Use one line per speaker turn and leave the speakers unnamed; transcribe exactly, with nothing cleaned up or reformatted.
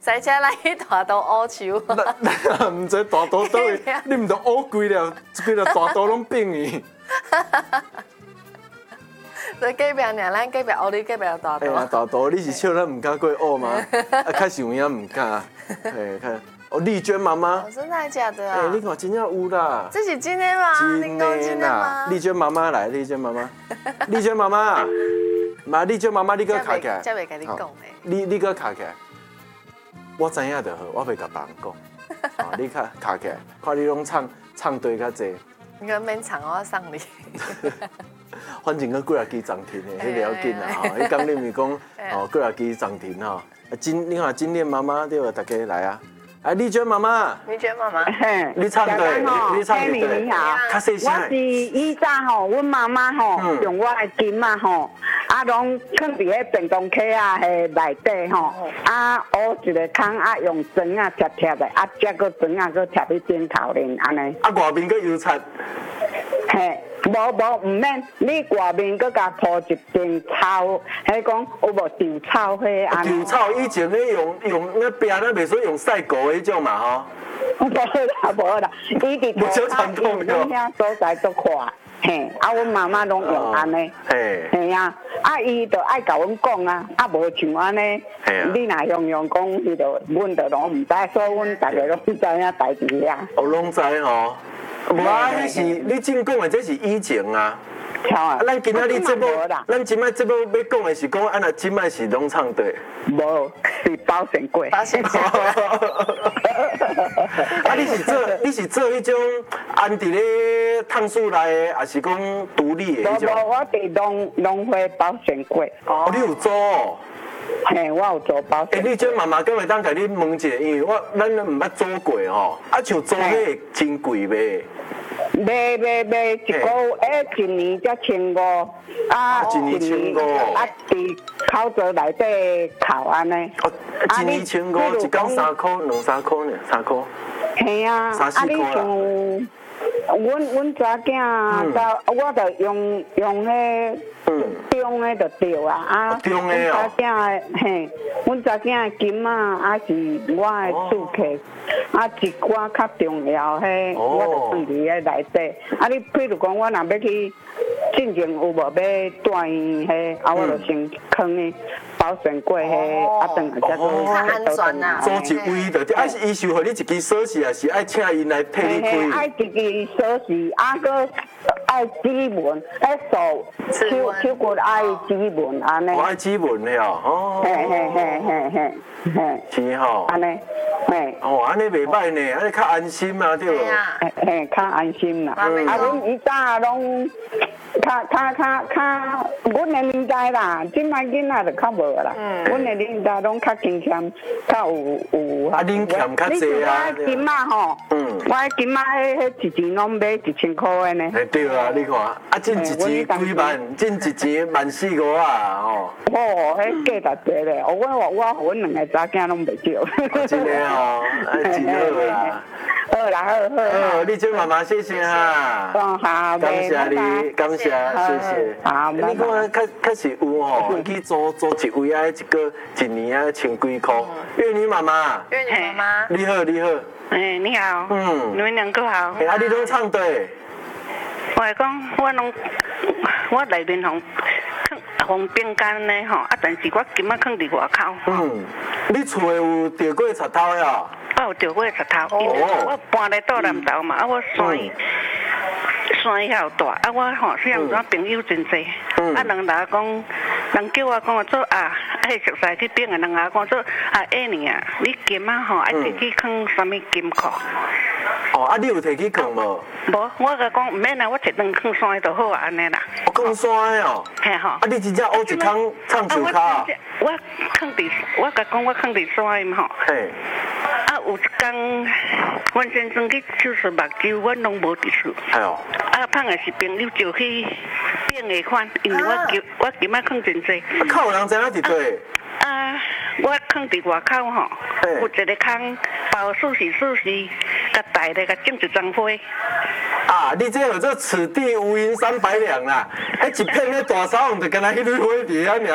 在遮来去大刀乌树。
咱唔知大刀倒位，你唔着乌贵了，这边的大刀拢变去。
在隔壁呢，咱隔壁屋里隔壁大
哎呀，
刀。
大刀，你是笑咱唔敢过学吗？啊，开始有影唔敢。哎，看，哦，丽娟妈妈。
哦，真的假的
哎，
啊？
你看真正有啦。
这是真的吗？
真的啦，丽娟妈妈来，丽娟妈妈，丽娟妈妈，妈，丽娟妈妈，你搁卡起来。
才袂甲你讲嘞。
你你搁卡起来。我知影就好，我袂甲别人讲。哦，你卡卡起来，看你拢唱唱对较济。
你可免唱，我送你。
反正佮几啊支涨停的，迄袂要紧啦吼。伊讲你咪讲哦，几啊支涨停吼。啊，金，你看金链妈妈对吧？大家来啊！啊，丽娟妈妈，
丽娟妈妈，
你唱对，你唱对对。
你好，
较细声。
我是以早吼，阮妈妈吼用我的金啊吼，啊拢放伫迄便当盒啊迄内底吼，啊乌一个空啊用针啊贴贴的，啊再个针啊搁贴伫顶头咧安尼。
啊，外面搁油漆。
嘿。无无唔免，你外面搁甲铺一层草，迄讲有无稻草迄安尼。
稻草以前咧用用那边那袂说用晒狗迄种嘛吼。
无啦无啦，伊伫
不少传统的。
伊遐所在都快，嘿，啊，阮妈妈拢用安尼。
嘿。
嘿啊，啊，伊就爱甲阮讲啊，啊，无像安尼，你若用用讲，伊就阮就拢唔知，所以阮大家拢知影代志啊。
我拢知吼。无啊，迄是你正讲的，这是以前啊。啊，咱今仔日节目，咱今摆节目要讲的是讲，啊，那今摆是拢唱对。
无，是保险柜。
保险柜。
啊，你是做你是做迄种安伫咧烫树内的，还是讲独立的迄种？
无无，我伫农农会保险柜。
哦，你有做哦？
嘿，我有做保险。
诶，你这妈妈敢会当甲你问一下，因为我咱唔捌做过吼，啊，像做迄真贵袂？
卖卖卖一个诶，一年才千五，啊，
一年千五，
啊，伫口罩内底扣安尼。
哦，一年千五，一工三块，两三块呢，三块。
嘿啊，
三四块啦。
阮阮查囝，我着用用迄中的就对啊，啊，
中的哦。
阮查囝嘿，阮查囝的金啊，啊是我的厝客，啊一寡较重要迄，我着放伫迄内底。啊，你比如讲，我若要去进前有无要带伊迄，啊，我着先放伊保险柜迄，啊，等下再做。
较安全啊。
租一位就对，啊是伊收互你一支锁匙，还是爱请因来替你开？
爱一支锁匙，啊，搁爱指纹，爱手手手骨爱指纹安尼。
我爱指纹了哦。
嘿嘿嘿嘿嘿嘿。
是吼。
安尼，嘿。
哦，安尼袂歹呢，安尼较安心啊，对无？
嘿嘿，较安心啦。啊，阮以早拢较较较较，阮的年代啦，即摆囡仔就较无啦。阮的年代拢较轻欠，较有有。
啊，恁欠较济啊。
你金仔吼，我金仔迄迄一钱拢买一千块的呢。
哎，对啊，你看，啊，进一钱几万，进一钱万四五啊，吼。
哦，迄价值济咧，我我我阮两个查囝拢袂少。
真的哦，真好啦。
好啦，好好。
好，丽娟妈妈，谢谢哈。
哦，好，
感谢你，感谢，谢谢。
好，
你看，确确实有吼，去租租一位啊，一个一年啊，千几块。月女妈妈。
月女妈妈。
你好，你好。
哎，你好。嗯。你们两个好。
哎，啊，你拢唱对。
我来讲，我拢我内面红红饼干呢吼，啊，但是我今仔放伫外口。嗯。
你厝有钓过贼头呀？
我有钓过贼头，因为我搬来到南投嘛，啊，我山山遐有大，啊，我吼像我朋友真济，啊，人来讲，人叫我讲做啊，迄熟悉去变个人啊，讲做啊，下年啊，你金仔吼爱摕去放啥物金库？
哦，啊，你有摕去放无？
无，我甲讲毋免啦，我一顿放山就好啊，安尼啦。
我放山的哦。
嘿吼。
啊，你真正乌一空唱手卡啊？
我放伫，我甲讲我放伫山嘛吼。嘿。啊，有一天，阮先生去手术目睭，阮拢无伫厝。哎呦。啊，放的是朋友就去变的款，因为我今我今仔放真济。
啊，靠，有人知影伫对？
啊，我放伫外口吼，有一个空包四时四时，甲大咧甲种一张花。
啊，你这有这此地无银三百两啦，迄一片迄大草，就干那迄蕊花伫遐尔。